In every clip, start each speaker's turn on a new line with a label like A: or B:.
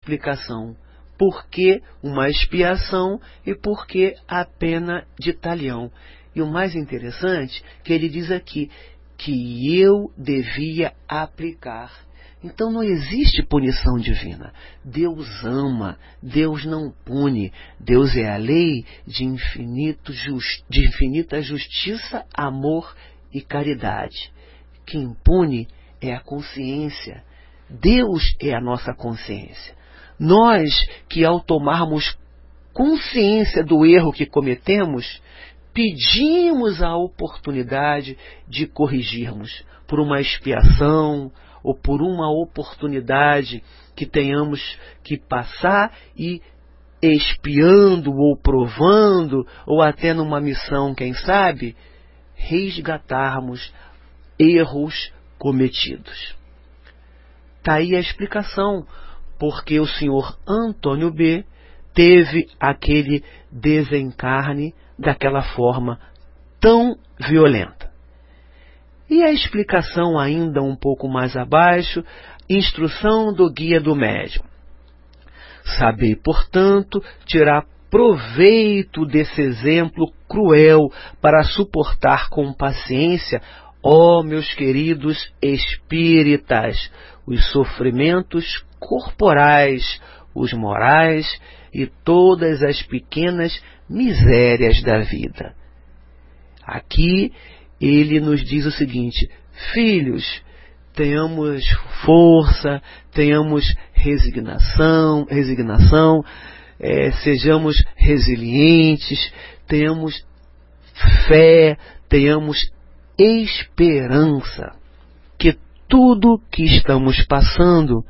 A: explicação. Por que uma expiação e por que a pena de talião? E o mais interessante que ele diz aqui, que eu devia aplicar. Então não existe punição divina. Deus ama, Deus não pune. Deus é a lei de infinita justiça, amor e caridade. Quem pune é a consciência. Deus é a nossa consciência. Nós que ao tomarmos consciência do erro que cometemos, pedimos a oportunidade de corrigirmos por uma expiação ou por uma oportunidade que tenhamos que passar e expiando ou provando, ou até numa missão, quem sabe, resgatarmos erros cometidos. Está aí a explicação porque o senhor Antônio B. teve aquele desencarne daquela forma tão violenta. E a explicação ainda um pouco mais abaixo, instrução do guia do médium. Sabei, portanto, tirar proveito desse exemplo cruel para suportar com paciência, ó meus queridos espíritas, os sofrimentos corporais, os morais e todas as pequenas misérias da vida. Aqui ele nos diz o seguinte: filhos, tenhamos força, tenhamos resignação, sejamos resilientes, tenhamos fé, tenhamos esperança, que tudo que estamos passando,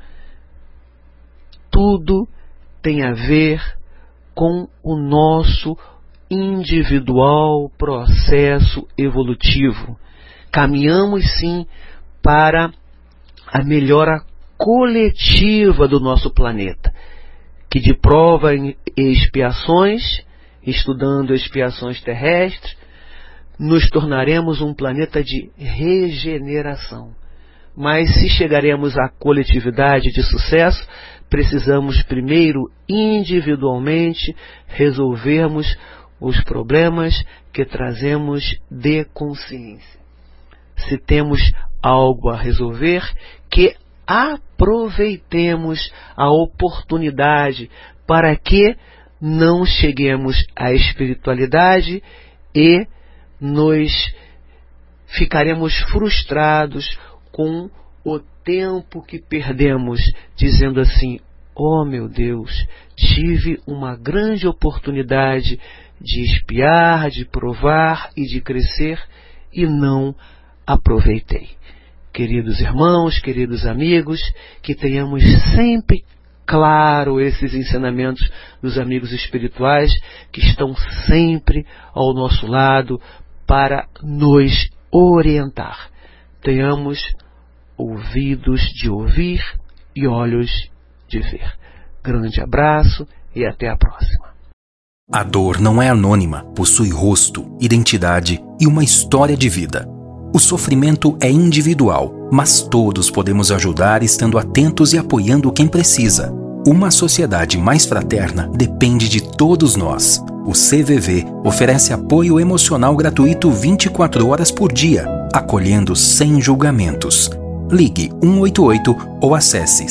A: tudo tem a ver com o nosso individual processo evolutivo. Caminhamos sim para a melhora coletiva do nosso planeta, que de prova e expiações, estudando expiações terrestres, nos tornaremos um planeta de regeneração. Mas se chegaremos à coletividade de sucesso, precisamos primeiro individualmente resolvermos os problemas que trazemos de consciência. Se temos algo a resolver, que aproveitemos a oportunidade para que não cheguemos à espiritualidade e nos ficaremos frustrados com o tempo que perdemos, dizendo assim: oh meu Deus, tive uma grande oportunidade de expiar, de provar e de crescer e não aproveitei. Queridos irmãos, queridos amigos, que tenhamos sempre claro esses ensinamentos dos amigos espirituais que estão sempre ao nosso lado para nos orientar. Tenhamos ouvidos de ouvir e olhos de ver. Grande abraço e até a próxima.
B: A dor não é anônima, possui rosto, identidade e uma história de vida. O sofrimento é individual, mas todos podemos ajudar estando atentos e apoiando quem precisa. Uma sociedade mais fraterna depende de todos nós. O CVV oferece apoio emocional gratuito 24 horas por dia, acolhendo sem julgamentos. Ligue 188 ou acesse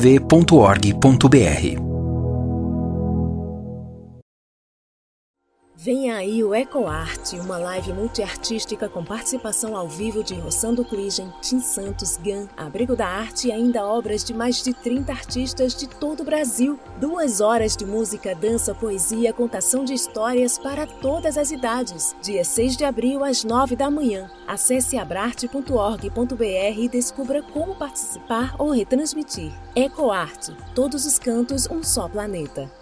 B: cvv.org.br.
C: Vem aí o EcoArte, uma live multiartística com participação ao vivo de Rossando Cligem, Tim Santos, Gan, Abrigo da Arte e ainda obras de mais de 30 artistas de todo o Brasil. 2 horas de música, dança, poesia, contação de histórias para todas as idades. Dia 6 de abril, às 9 da manhã. Acesse abrarte.org.br e descubra como participar ou retransmitir. EcoArte, todos os cantos, um só planeta.